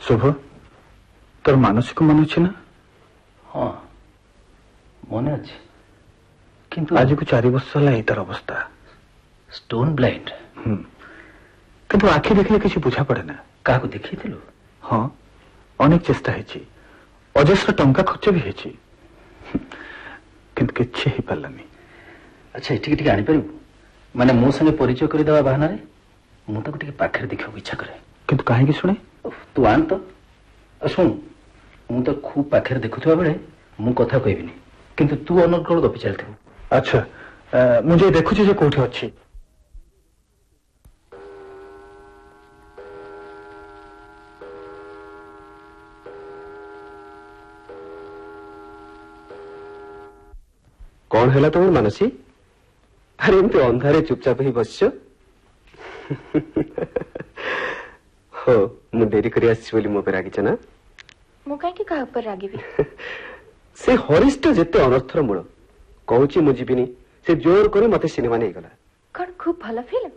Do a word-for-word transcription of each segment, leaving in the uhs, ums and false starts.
शुभ तोर मानसिक मन अच्छे ना? हाँ मन अच्छे किंतु आज को चार वर्ष है तार अवस्था स्टोन ब्लाइंड। किंतु आखि देखले किसी बुझा पड़े ना। क्या देखी? हाँ अनेक चेष्टा है अजस्र टंका खर्च भी है किंतु किछि ही पालानी। अच्छा ये टिके आनी पारू माने मो संगे परिचय कर देवा बहाना रे मु ताको टिके पाखरे देखियो इच्छा करे किंतु काहे की सुने तू आन तो सुन मु तो खूब पाखरे देखुथवा बेले मु कथा कहबिनी किंतु तू अनर्गल गपी चलथु। अच्छा मुझे देखु जे कोठी अछि। कौन है तुम मानसी? अरे एमती अंधारे चुपचाप ही बस हो मु डेरी करी आसी बोली मो पे रागिच ना? मु काहे के कहा ऊपर रागिबी? से हरिष्ठ जेते अनर्थर मूल कहूची मु जीविनी से जोर करी मते सिनेमा नहीं गला। कौन खूब भला फिल्म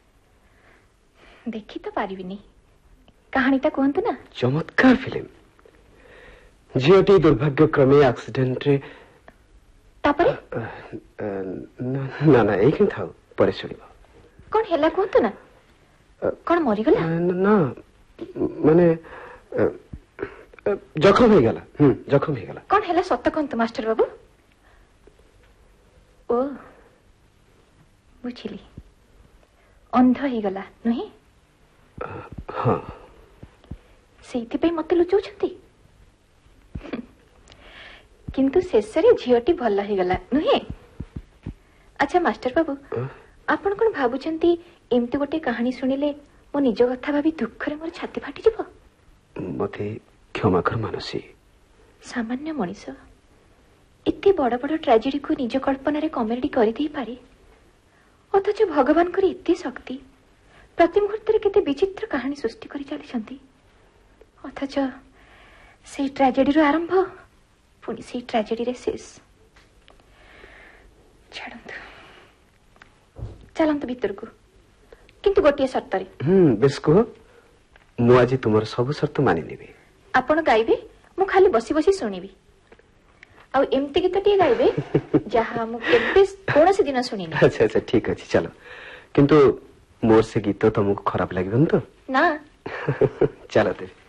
देखी तो पारिबिनी कहानीटा कहंतु ना। चमत्कार फिल्म झीटी दुर्भाग्य क्रमे एक्सीडेंट रे तापरे ना ना एक था परे सुनिबो। कौन हेला कहंतु ना कौन मरी गला? ना माने जखम हो गला। हम जखम हो गला। कौन हेला सत्य कहंतु मास्टर बाबू? ओ बुझिली अंध ही गला नहीं? हाँ सेति पे मते लुचौछंती किंतु शेषरे झीटी भल ही गला नुहे? अच्छा मास्टर बाबू आपण कोन भाबुचंती एमती गोटे कहानी सुनिले मो निज कथा भाबी दुखरे मोर छाती फाटी जिवो? मते क्षमा कर मानसी। सामान्य मनीष इतने बड़ बड़ ट्रेजेडी को निज कल्पना रे कॉमेडी करि देई पारे अथच भगवान को इतनी शक्ति प्रति मुहूर्त केते विचित्र कहानी सृष्टि करि चलीछंती अथच से ट्रेजेडी रो आरंभ पुणी से ट्रेजेडी रे शेष। छाड़ंतु चलंतु भीतर को किंतु गोटिए शर्त रे। हम्म बेस को मु आज तुमर सब शर्त मानि नेबी। आपण गाइबे मु खाली बसी बसी सुनिबी आउ एमती गीत टी गाइबे जहा मु केबे कोनोसी दिन सुनिनी। अच्छा अच्छा ठीक अछि चलो किंतु मोर से गीत तुमको खराब लागबन तो ना? चलो ते